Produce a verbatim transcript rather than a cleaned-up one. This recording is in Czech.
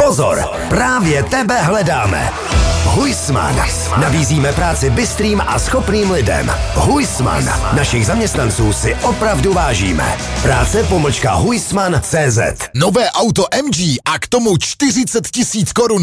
Pozor, právě tebe hledáme. Huisman. Nabízíme práci bystrým a schopným lidem. Huisman. Našich zaměstnanců si opravdu vážíme. Práce pomlčka huisman tečka cé zet. Nové auto M G a k tomu čtyřicet tisíc korun